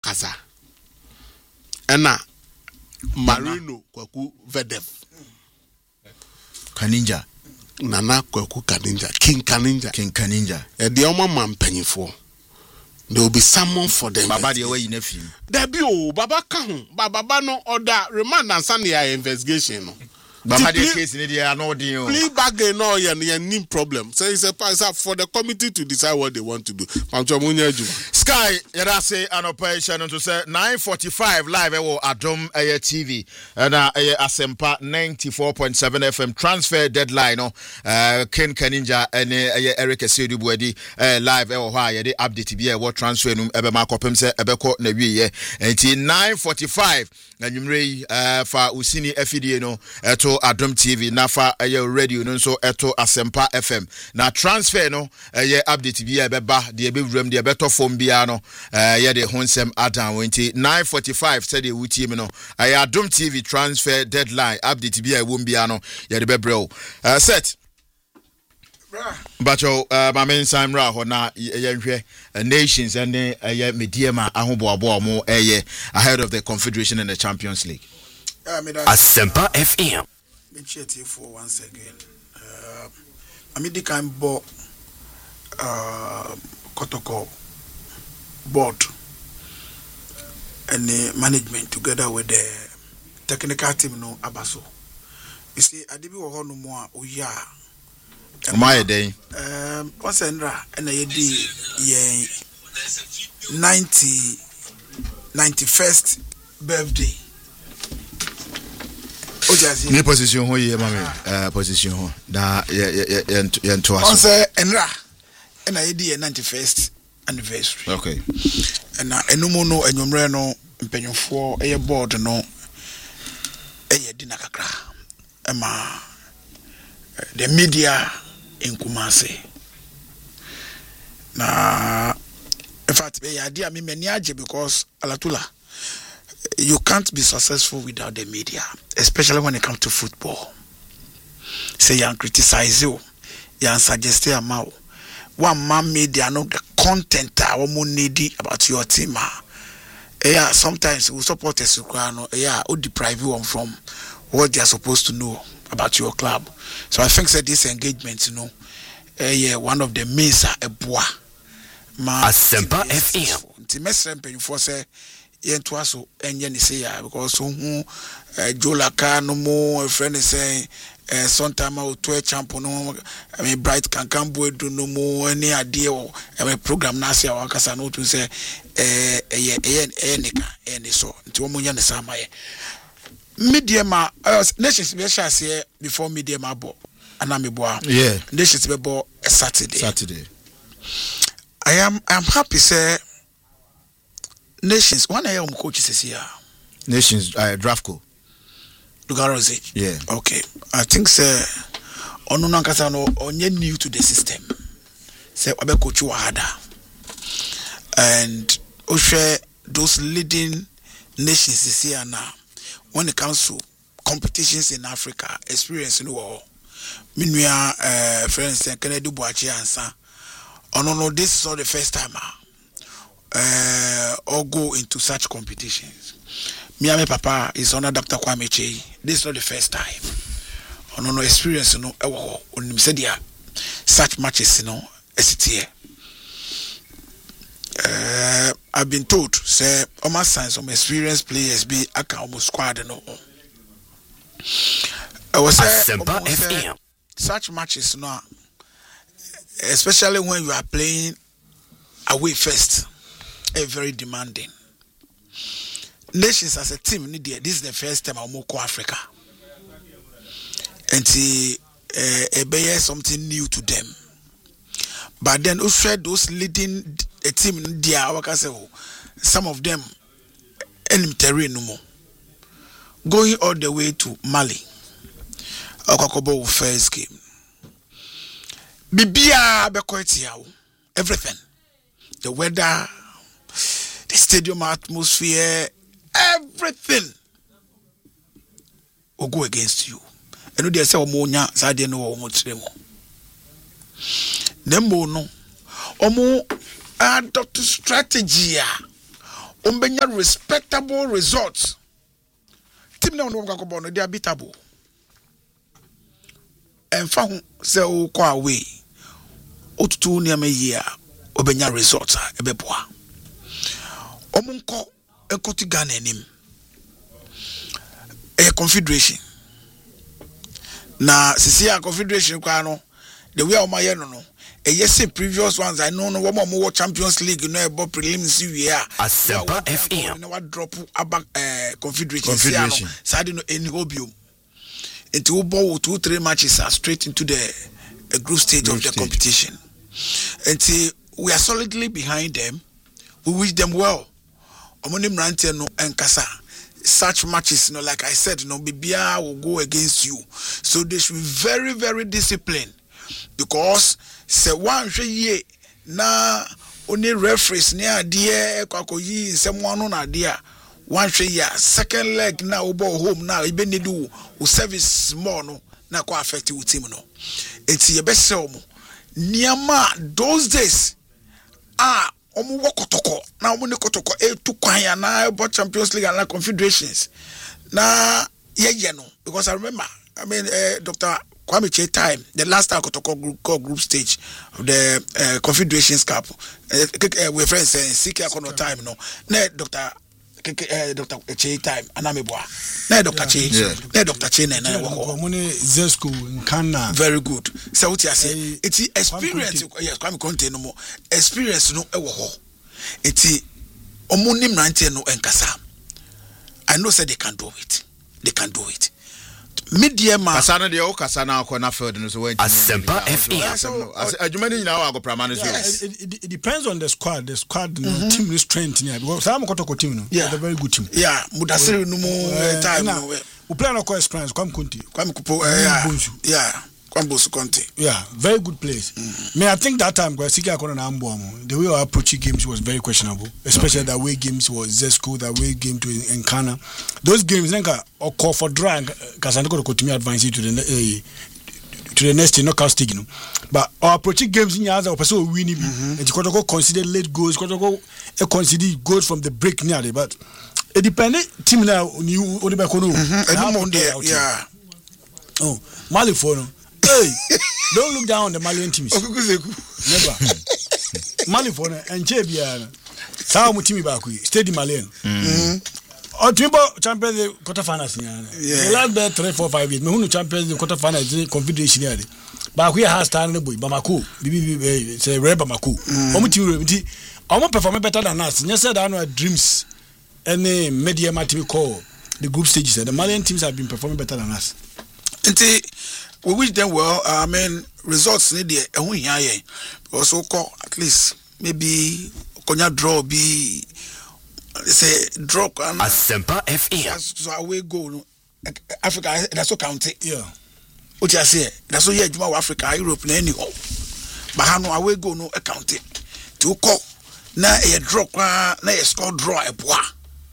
Kaza. Ena Marino Kwaku Vedef. Kaninja. Nana Kwaku Kaninja. King Kaninja. The Oma man penny for. There will be someone for them. Baba the way in a film. There be Baba Kahun. Baba no order remand and Sunday investigation. Baba the case in the no deal. Plea bargain no any problem. So it's a for the committee to decide what they want to do. Sky, yada say an operation to say 9:45 live Adom TV and Asempa 94.7 FM transfer deadline Ken Kaninja and Eric Esidubuedi live the update be what transfer ebe makopem se ebe ko na wie and 9:45 na nwumre fa usini FDA no to Adom TV na fa radio no so eto Asempa FM na transfer no update be ebe ba de ebe wram de ebe to form bia no de honsem adam 9:45 said the team no Adom TV transfer deadline update bia won bia no de bebrel set Bacho my main sign ra ho na yenhwe nations and mediema ahoboabo mo ahead of the Confederation and the Champions League. Asempa FM. Me chat you for once again. Amidi kan bo Kotoko board and the management together with the technical team no abaso. You see adibi wo ho no mo a oya my day once endra and ye di 91st birthday. Ni position ho ye mama position ho da ye to us. Once endra and ye di 91st anniversary. Okay. And enumu no enwumre no mpanyofo eye board no eye di nakakra ema the media in Kumasi. Na in fact I mean because Alatula you can't be successful without the media, especially when it comes to football. Say you criticize you suggest you one man media know the content we need about your team. Yeah, sometimes we support a Sukrano, or deprive you from what they are supposed to know about your club. So I think that this engagement, one of the means a bois. Asempa FM. Timesem for say yentuaso enye ni say because Jolaka no more a friend is saying sometime I will to a champion no I mean bright can boy do no more any idea or a program nasi wakasa no to say any so to munya ne sama media ma nations be share say before media ma bo anami boa nations be bo Saturday. I am happy say nations one of coaches is here. Nations Drafco Lugarozic. Yeah. Okay. I think say onu nankasa no onye new to the system. Say abe coach wahada. And share those leading nations is here now. When it comes to competitions in Africa, experience in the world. Meanwhile, friends Kennedy Boachi answer. Oh no, this is not the first time or go into such competitions. My papa is on Dr. Kwame Chei. This is not the first time. Oh no, experience no. Such matches, STA. I've been told, say, my sons, some experienced players be almost squad no. I was such matches no, especially when you are playing away first, very demanding. Nations as a team, this is the first time I'm go Africa, and see, something new to them. But then also those leading a team there, some of them enemy terrain no more. Going all the way to Mali. Okakobo first game. Bibia bekoetiao. Everything. The weather, the stadium atmosphere, everything will go against you. And they say omonya sade no omotremo. Nembo no. Omo adopt strategy umbenya respectable results. Team na no go no they are beatable. And found say o ko away. Otutu ni ameyia obenya results ebeboa. Omunko ekoti Ghana enim. Confederation. Na sisi a confederation kwa no the way omaye no yes previous ones I know no wo Champions League no ebo prelims we are Asempa FM na what drop aba confederation side no any obium into wo 2-3 matches are straight into the group stage of the competition. And we are solidly behind them. We wish them well. Omoni mrante no enkasa. Such matches, like I said, Bibia will go against you. So they should be very, very disciplined. Because say one ye na only referees near dear Kwakoyi someone on idea. One year, second leg now ubo home now even do service more no na kwa affect you team no. It's your best selmo. Niama those days omu wokotoko na omu ne kotoko to kwanya na about Champions League and na confederations na ye no because I remember Dr. Kwame Che time the last time kotoko group stage of the Confederations Cup we friends seek akono time no na Dr. Che time anameboa na Dr. Che na wo Zesco Nkana very good so what you say it's experience yes Kwame Conte no more experience no ewo ho it's omunim nante no enkasa I know say they can do it media ma kasana de o kasana akona field no so when Asempa FM adwumani nyina wa agopra no so it depends on the squad team strength because some kotoko team no they're a very good team mudasiri no mo time no we play no experience Kwame Conte very good players. I think that time Sika Akona na Amboamo the way our approaching games was very questionable, especially the way games was Zesco, the way game to Nkana. Those games nenka or call for drag Kasandoko continue advance to the next knockout stage, but our approaching games in Yaza person winning and you got to go consider late goals, got to go consider goals from the break nearly, but a dependent team now new Odibakono Malifono. Hey, don't look down on the Malian teams. Never. Malifono and Chebiana. Sao Mutimi Bakui, steady Malian. Or Timbo champions the quarterfinals. The last bet 3-4-5 years. Who champions the quarterfinals confederation. Bakui has started boy, Bamako, BB say Red Bamako. Omuti, I'm performing better than us. You said I know dreams. Any media team call the group stages. The Malian teams have been performing better than us. We wish them well. Results need the also call at least maybe konya draw be say draw Asempa FM. So away go Africa that's so county. What you say? That's so Juma Africa, Europe, na any Bahano away go no account it. To call na a draw na a score draw a bois.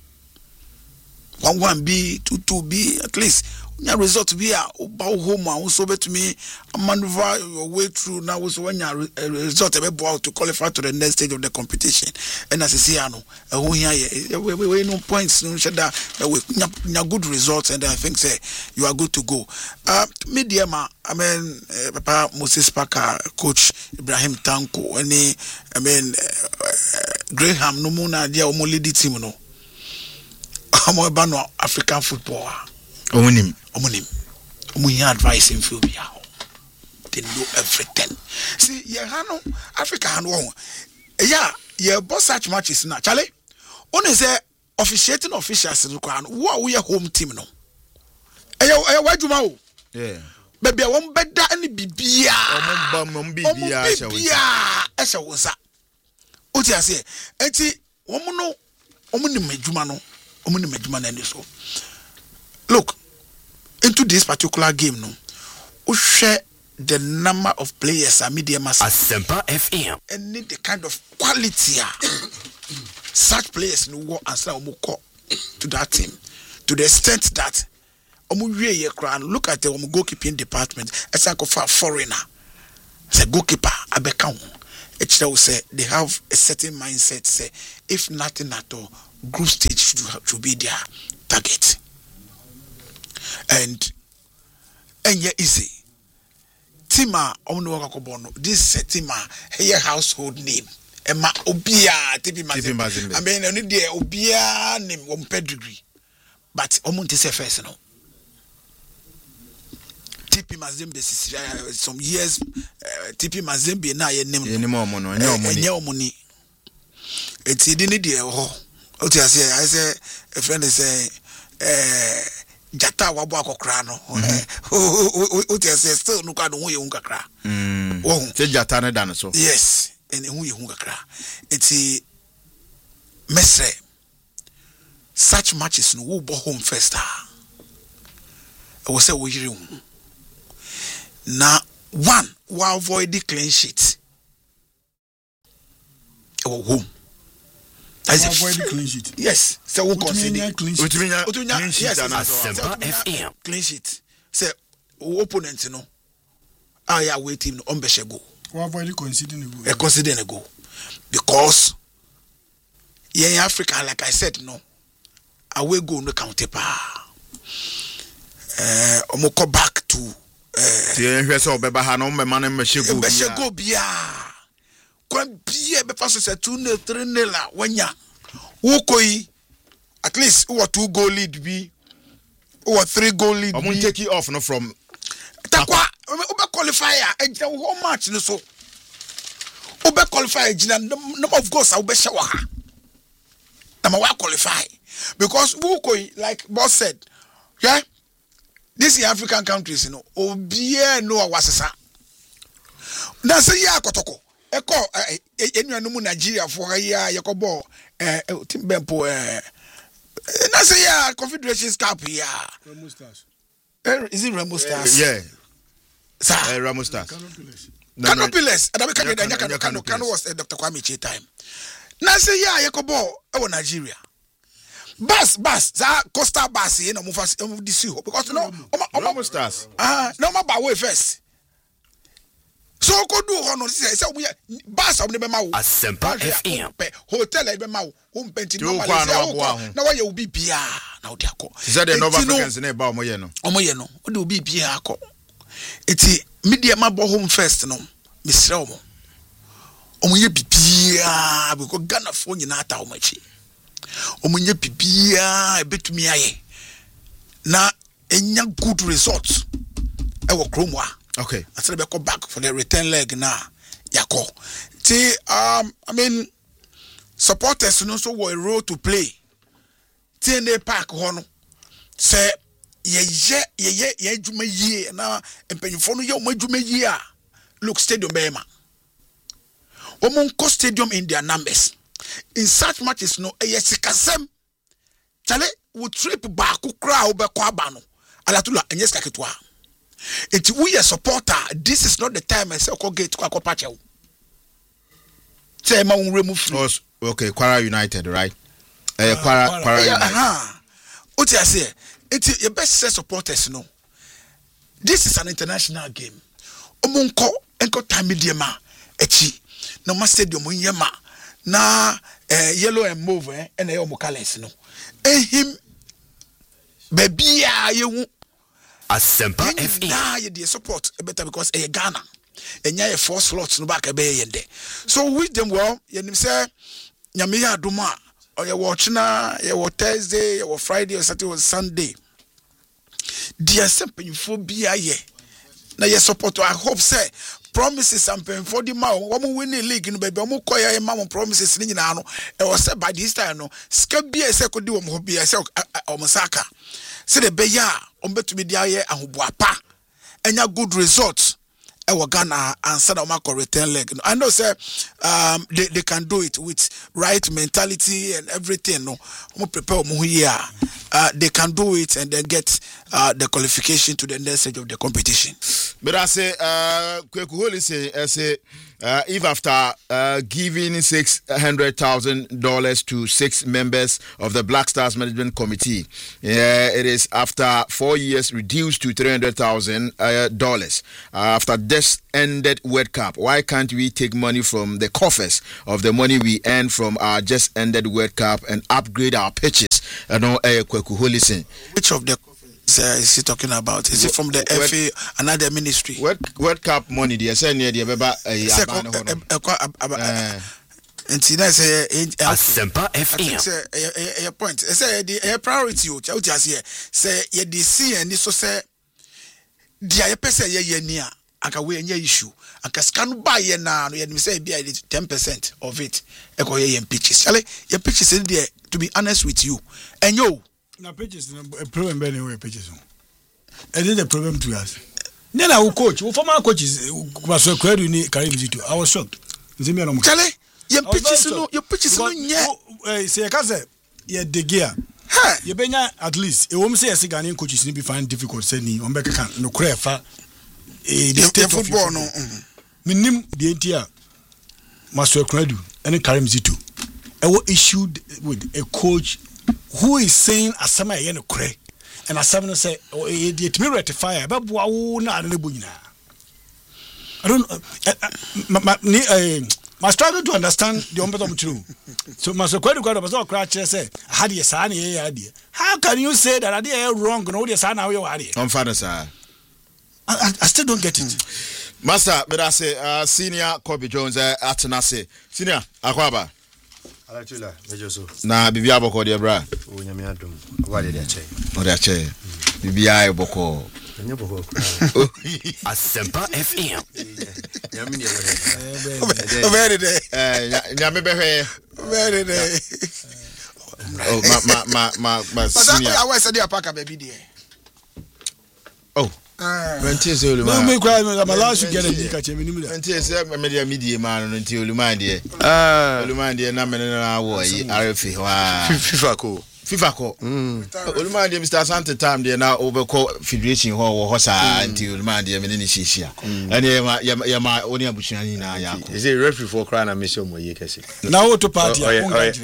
1-1 B 2-2 B at least. Your result be a home and so bet me maneuver your way through now so when your result to qualify to the next stage of the competition. And as I say, we no points, no shada, we good results, and I think say you are good to go. Media Papa Moses Parker, Coach Ibrahim Tanko, Graham no mona dia omolidi team no. Amo bano African football. Omunim. We hear advice in Phobia. They know everything. See, Africa and one. Boss such matches now. Charlie, only say officiating officials in the who are we a home team no. Where do you yeah. Baby, I won't bet that any bibia. Esa wosa. Oti ase. Enti omuno omuni medjuma no so. Look, into this particular game, no, we share the number of players and media mass. Asempa FM. And need the kind of quality. Such players no go answer to that team. To the extent that look at the goalkeeping department as a foreigner. As a goalkeeper, Abekau. It will say they have a certain mindset, say, if nothing at all, group stage should be their target. And yeah, easy. Tima Omno this Tima here household name. Emma Obia TP Mazembe. I mean, only the Obia name 1 pedigree. But Omonte say first no. TP Mazembe some years TP Mazembe na ye name. Any more money. It's didn't the what I say a friend say Jata wabo akokra no. What I say still no ka no ye unkakra. Say Jata na dan so. Yes. And who you hungakra. It's mesre. Such matches no wo home first. I will say we now one we avoid the clean sheet. Our home. Avoid the clean sheet. Yes. So we consider clean sheet. FM. Clean sheet. Say opponent no. I wait him on Beshego. Avoid considering a goal. Because in Africa, like I said, no, away goal no counter pa. Omoko back to Beshego bia. Kwan bia be pass say 2-0 3-0 la wanya. Ukoi at least who 2 goal lead be or 3 goal lead. I'm going to take you off no from Takwa Obe qualifier ejina wo match no so Obe qualifier ejina number of goals Obe shawa na ma wa qualify because who like boss said yeah these African countries you know obie no awasesa na say ya kotoko eko enuanu mu Nigeria for ya yakobo team bempo na say ya Confederations Cup ya Remo Stars. Is it Remo Stars? Yeah. Sir, Ramo Stars. Canopiles. Kano was Dr. Kwame Che time. Na say ya yakobo e Nigeria. Bus Costa Bus no move this because no Ramo Stars. No ma ba way first. So ko do hono say we bus of be ma wo. Asempa FM. Hotel e be ma wo. Penti no na wa ye obi bia na odi akọ. Is that the Nova Africans na ba omoye no? Omoye no. Odi obi bia akọ. Eti media ma bo home first no. Misre omo. Omoye bibia because Ghana fo nyina ata omachi. Omonye bibia ebetumi aye. Na enya good results. E wo kromwa. Okay. I said go back for the return leg now. Yako. See, I mean, supporters no so were a role to play. TNA Park hono. Say ye jume ye na empenyfo ye o jume ye a look stadium bema. Omonko stadium in their numbers. In such matches no eyesikasem. Chale wo trip back kra obekọ aba no. Alatula enyeska ketwa. If we a supporter, this is not the time I say get to patch. Say ma remove. Okay, Kwara United, right? Kwara United. What I say? It's your best set supporters no. This is an international game. Omonko enko time mediama echi. No ma stadium yema na yellow and mauve and omo colors no. Him baby you Asempa FM. Nah, you support better because Ghana. And ya 4 slots no back a bay in there. So with them well, you say Yamiya Duma or you watch na you Thursday or Friday or Saturday or Sunday. Dear something for BIA. Now you support I hope say promises something for the man. One winning league in baby. Omo koya mama promises in ano. It was said by this time no. Skabia se could do omo say Omasaka. Say the beya to be there and wapa and good results. Ghana and Sadamako return leg. I know, sir, they can do it with right mentality and everything. No, I'm prepare here. they can do it and then get the qualification to the next stage of the competition. But I say, if after giving $600,000 to 6 members of the Black Stars Management Committee, it is after 4 years reduced to $300,000 after this ended World Cup. Why can't we take money from the coffers of the money we earn from our just ended World Cup and upgrade our pitches? Which of the is he talking about? Is it from the FA, another ministry? World Cup money, they say near the Asempa FM. A point. Say the priority. Say ye the see and this so say the person ye near. Aka we any issue. Aka scan buy ye now. You say be 10% of it. Eko ye pitches. Chale ye pitches in there. To be honest with you, and yo. Now pitches a problem anyway pitches. And then the problem to us. Then our coach, former coaches was so credit ni Karim Zito. I was shocked. Chale, your pitches no, say kaze ye de gear. Ye benya at least. E wom say yes Ghanaian coaches ni be find difficult say ni on beka kan no krefa the state football no. Minim the entia Master Credit and Karim Zito. I was issued with a coach who is saying asama ye no kre and asama say it me rectify but wo na ne bunyina. I don't my struggle to understand the umbeto true. So Master Kwedi kwado baso kra kire say had ye sa na ye ade. How can you say that ade is wrong no dey sa na we ade? On father sir. I still don't get it. Master, but I say senior Kobe Jones at Nase. Senior Akwaba. Alatula, mejoso. Na bibi aboko de bra. O nyame adom. Wa de ache. O de ache. Bibi aboko. Nyame boko. Asempa FM. Nyame ni very day. Nyame behwe. Very day. Oh, my senior. I was said paka baby there. Oh. Plenty say Oluma. No me cry me am allowed to get a dick at me nim there. Plenty say media man no nti Oluma there. Oluma there na me na wo yi RFA wa. FIFA ko. Oluma there Mr. Sante time there na overcall federation ho sa nti Oluma there me ni hihia. Ene ma oni abuchua ni na ya ko. Is it referee for cry na me show mo ye kese. Na wo to party. I don't want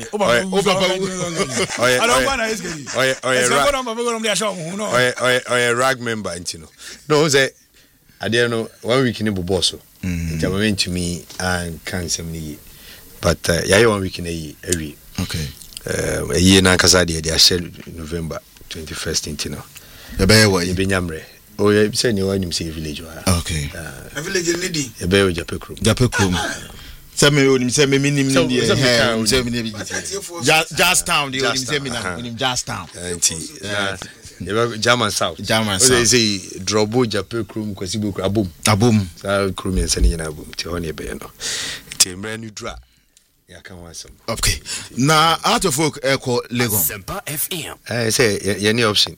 to rag member ntino. No say I don't know 1 week ni boboso. Nti went to me and can some ni. But yeah 1 week ni every. Okay. A year na kasa de share November 21st ntino. E be wo e be nyamre. Oh yeah say ni wa nim say village wa. Okay. A village ni di. E be o Japekrum. Say me onim say me nim ni dey here. Say me ni be Just town dey onim say me na onim Just town. German South. They say Drobo Japekrum Kwasibu abum. Sa krum yen sene nyina abum. Ti hone be no. Ti mra nu dra. Ya kan wasem. Okay. Na out of folk eko Lagos. Asempa FM. Say any option.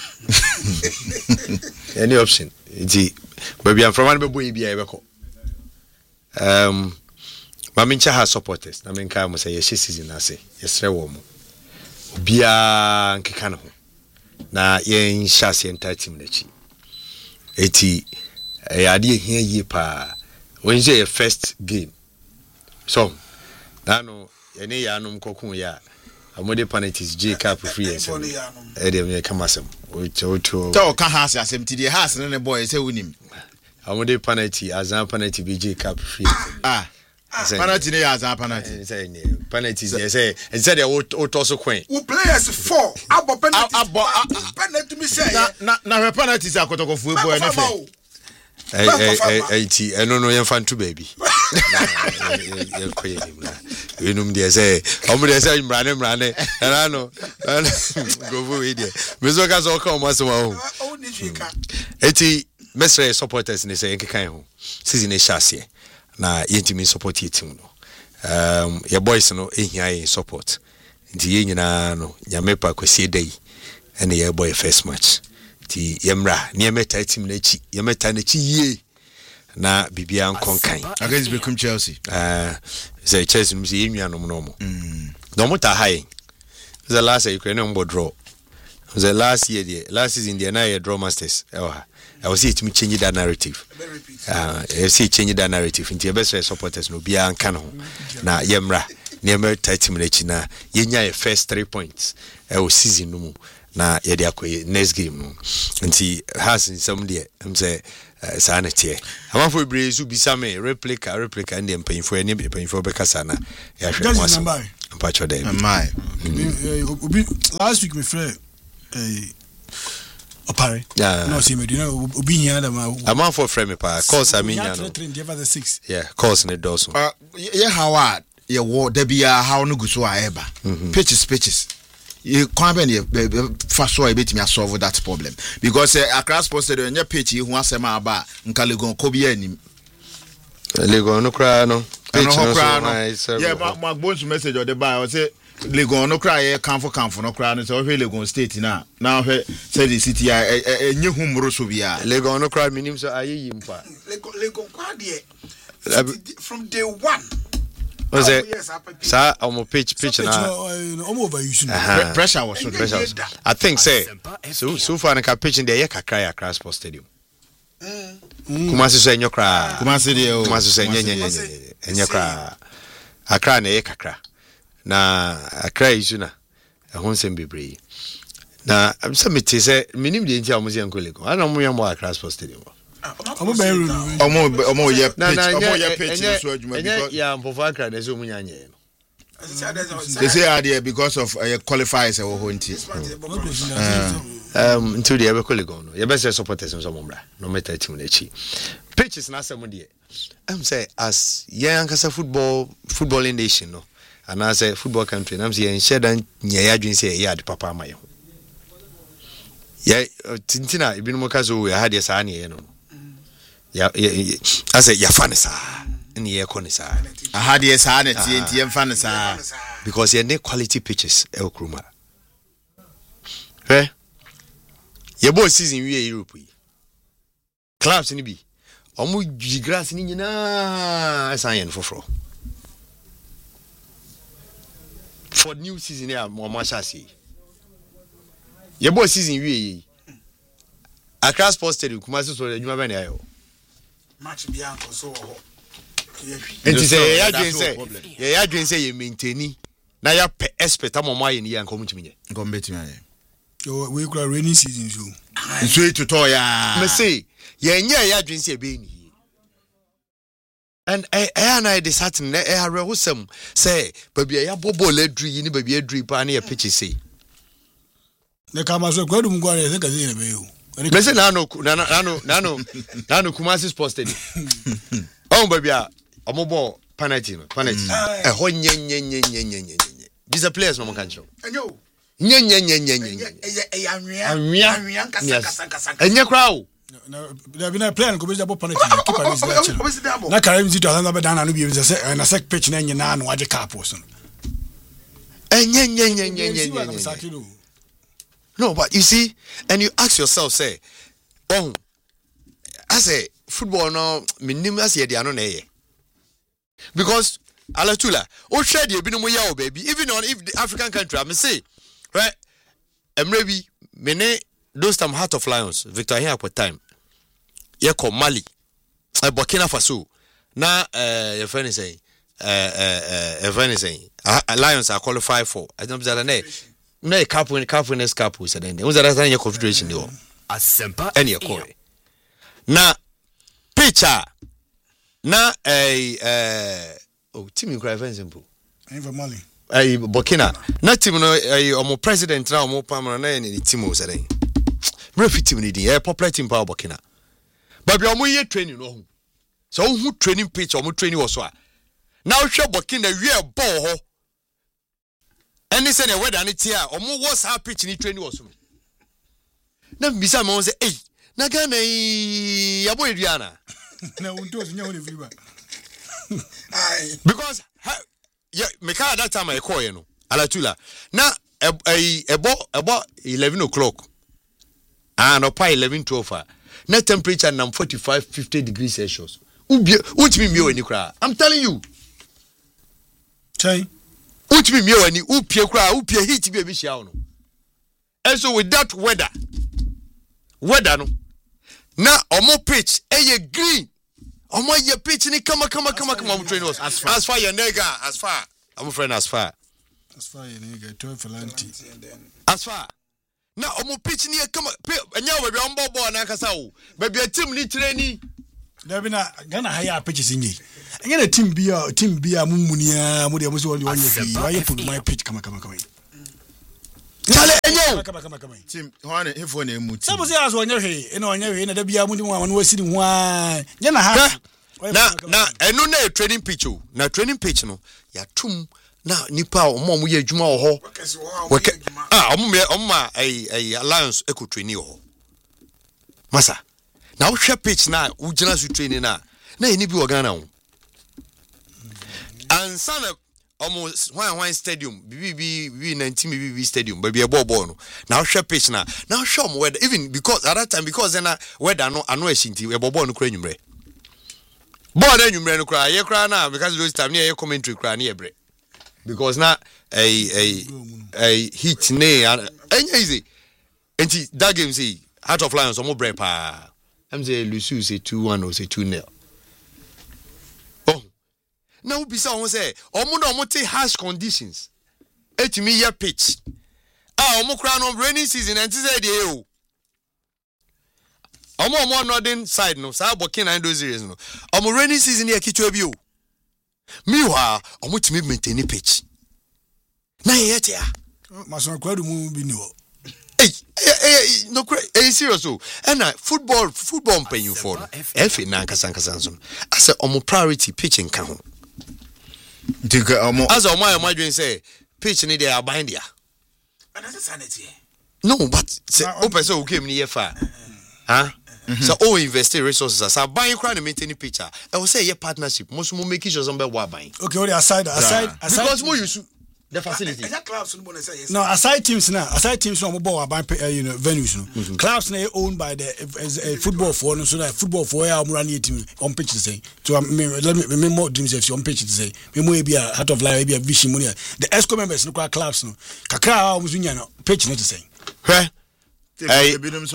Any option. Ti baby am from an be boy bia e be ko. Mamincha has supporters. Na menka mo say ye season ase. Yesre wo mo. Bia nkeka no. Na yen shase enta team na chi. Eti ade ehia yi pa. When say first game. So nano ene ya no mkokun ya. Amode penalties J Cup free and dem me kamasem. Oto. To ka has asem ti dey has ne boy say wunim. Amode penalty azan penalty BJ Cup free. Penalty ne azan penalty. Say penalties they say they oto so kwen. Who players 4 abo penalty. Penalty me say na penalties akotokofu boy ne fe. Hey, no, you're fun too, baby. You know, they say, I'm running, and I know, go for it. Mizokas all come once a while. 80 Mestre supporters in the same kind season is chassis. Now, intimate support your team. Your boys know in here support. The union, no, Yamepa Kwesi day, and the year boy first match. Ti yemra ni yemeta team na chi yemeta na chi ye na bibia nkonkan against become Chelsea say Chelsea msi yenuanom no mo no mo ta high the last Ukraine mbo draw The last season the na Draw Masters. I was see it me change that narrative. I see change that narrative into best supporters no bia anka no. Na yemra near 30 minutes na yenya first 3 points. Season no mu. Na yede akoye next game no. Nti has in some there. I'm say sanity. I'm for breeze bisa me replica and them paying for any paying for bekasa na. Ya hwe Pacho day. Last week my friend Opare. No, see me. You know, Obi here. I'm on for frame pa. Course I mean, yeah, the 6. Yeah, course in the dozen. Yeah, how you war there be how no good so ever. Pitches. You can't be fast so I bet me solve that problem because Accra Sports Stadium your pitch you want some about Nkalegon Kobe any. Legon no cry no. Yeah, my bones message or the buy say Legon no cry come for no cry so Legon State now say the city a new home Rosovia Legon no cry minim so aye yimpa Legon kwade from day 1 was it sir on pitch na pressure was so pressure I think say so far na pitch in the kakra Accra Sports Stadium Kumasi so enyo kra Kumasi so enyo kra Accra na ye kakra na Accra isu na ehon sem bebre na am samete say minim de ntia omo se enkoleko ana omo yam Accra Sports Stadium omo ye pitch so adwuma because ya mpofa Accra na so munyanye no they say are because of qualifiers e wo honti until the ever colleague no your best supporters in some no matter team na chi pitches na some there say as young kasa footballing nation no and as a football country na say share dan nya adwin say ya de papa amaye ho ya tintina ibinu kaso we had yes ane no ya as a ya fanisa ni ye konisa I had yes ane TNT fanisa because you need quality pitches el kruma your boy season we Europe clubs ni bi omo grass ni nyina asan for new season ya mo machasi your boy season we Accra Sports Stadium Kumasi so adwuma ba na ayo match bianco so enti say ya dwen say you maintain na ya expect amomaye ni ya nkomu timinye ngombetimi aye we could rainy season so sweet to toya me say yenye ya dwen say be ni and I decided na husem say baby ya bobo ledri ni baby edri pa na ya pitch say ne kama so kwadu mugware se kazi na be yo me say nano Kumasi Sports Stadium baby omobo penalty ho nye these players no can show nye enye crowd na bina player ko be jabo penalty keeper is there na Karim Zito anza be dana no bi say na sec pitch na nyina no waje cap so enye no but you see and you ask yourself say as a football no minim as ye dia no na ye because alatula o share the ebinom ya o baby even on if the African country I say right emre bi mene those time Heart of Lions Victor here at time ye ko Mali Burkina Faso na your friend is saying Lions are qualified for I don't know na cup winners cup we said then was that your confederation dey Asempa any call na pitcher na team in cry simple even Mali Burkina na team no omo president na omo pamara na any team o said refi team ni dey popular team pa Burkina but bi omo ye training no ho so who training pitch omo training wo so a na hwe Burkina wie ball ho any say na weather ni tia omo was ha pitch ni training wo so na bisa mo say na Ghana ya boy Adriana na unto nya woni free ba because me ka that time I call you no alatula na ebo 11 o'clock and up 11-12 na temperature na 45-50 degrees Celsius utimi mi wani kra I'm telling you chai utimi mi wani upie kra upie heat bi hia no And so with that weather no. Now omo pitch green. Omo ye pitch ni come train us. As far your nigga, as far. I'm friend as far your nigga 12 lanti. As far. Now omo pitch ni come enya we on ball na kasa wo. Baby a team ni training. There be na Ghana higher pitches in ye. Again a team bia mumunia mu de muso wali wanye fi. Why you put my pitch come. Chale enyo. Come. Team hwane hefo na emu. Sabo say as wanye hwe, ina wanye hwe na da bia mu de mu wan wasiri ho a. Nya na ha. Na enu na training pitch o. Na training pitch no ya tum na nipa omo ye adwuma wo ho. Omo alliance eco training ho. Masa. Na wo hwe pitch na wo gina su training na eni bi wo Ghana ho. Ansana almost one stadium BB 19 BB stadium baby a ball no now share pitch na now show me weather even because at that time because then weather no ano ashinti e ball no kra nwumre ball na nwumre no kra ye kra na because those time near commentary kra na ebre because na a hit ne anya easy enti that game say Heart of Lions omo bre pa am say Lucy say 2-1 or say 2-0. Now bisa won say omo take harsh conditions etimi year pitch omo kra no rainy season and say dey o omo northern side no sa bokin and those areas no omo rainy season here kitwa bi o miwa omo timi maintain pitch na yete ya maso kwadu mu bi ni o no serious o and football mpanyin for efe na nkasa so as omo priority pitching kan ho as a my say pitch ni there bind there. And that's sanity. No, but say open so came near far. Huh? So all invest resources as buying crowd and maintain picture. I will say your partnership. Most more making sure somebody will buy. Okay, what aside because more use the facility. No, aside teams now no more buy venues no. Clubs now owned by the football for no so that football for where I'm running team on pitch to say. So let me more dreams if you on pitch to say. Me more be a Heart of Lion be a vision money. The ESCO members no clubs no. Kakra umuzunya no pitch not to say. Hey,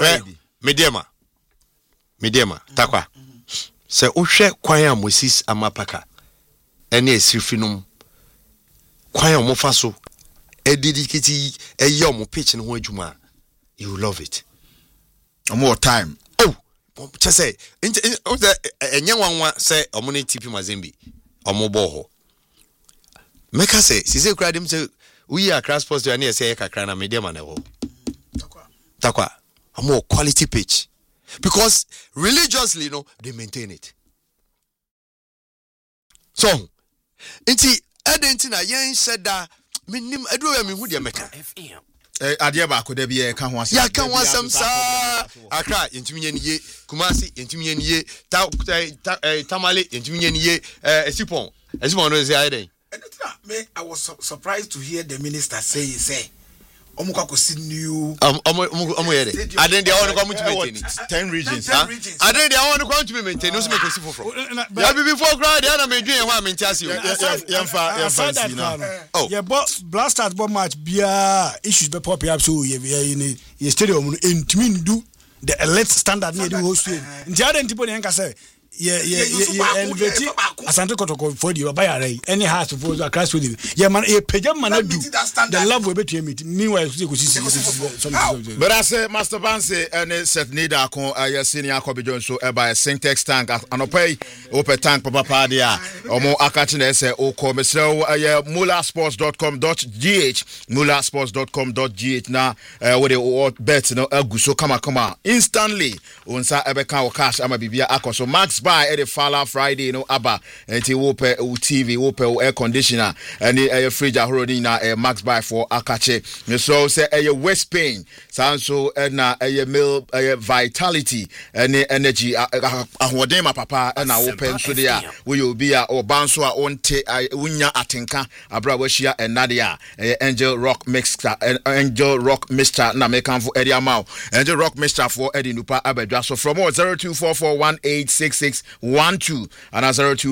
Mediama takwa. Se uhwe kwan a Moses Amapaka ene esirifinum kwan omo fa so dedicate eyo omo pitch no ho adwuma you will love it more time just say enye wanwa say omo ne TP Mazembe omo bo ho meka say sise kura dem say we are Accra Sports to na say kakra na Mediama na ho takwa omo quality pitch because religiously they maintain it so inti Adentina yen said that minim edu we hu de meka ade ba ko da bi e ka ho asem ya ka ho asem sa Accra yentumi yen ye Kumasi yentumi yen ye Tamale yentumi yen ye Esipon no say aden I was surprised to hear the minister say omuka ko see new omo yede aden dia won ko mutu maintain 10 regions aden dia won ko mutu maintain no so make si foforo ya bi before crowd dia na me dwen ho am ntiase yemfa si na yeah but blasters bo match bia issues be pop up so ye stadium no entimi ndu the elite standard near the host nti aden tipo ne nka say elevate Asante Kotoko for the Bayare any house to for Accra with you man e pejam man do the love we between me meanwhile but I say Master Banse and set neither kon senior Kobe so by Syntex tank anopai open tank papa dia omo akachi na say o ko mesel mulasports.com.gh mulasports.com.gh na we dey bet no aguso kama instantly onsa ebeka o cash ama bibia akoso max buy at the Fala Friday aba enti wo pe TV wo pe air conditioner and a fridge ahorodi na max buy for akache me so say West Spain sanso na mil vitality and energy ahoden ma papa na wo pe nso de a we obi a obanso a onte unya atenka abra wa hia enade a Angel Rock Mixer na mekanfo area ma Angel Rock Mixer for edi nupa abadwa so from 02441866 0612 and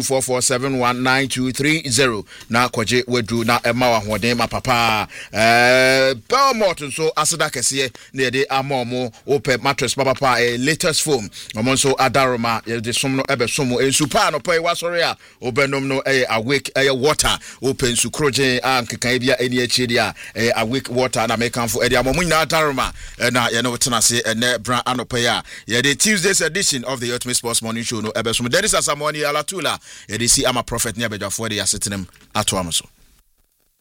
0244719230 na kwaje wedu na ema wa hoden ma papa Belmont so aseda kese na de amomo open mattress papa latest foam omo so adaroma de som no ebe som ensupa no pay wasori a obenom no awake water open su kroje ankekan bia eni achidi a awake water na make am for edi amomo nyina adaroma na ye no tena se ene brand anope a ye the Tuesday's edition of the Ultimate Sports Morning Show no ebe som Dennis Asamoah Alatula ye de si ama prophet ne abedwafo de yasetenem ato amso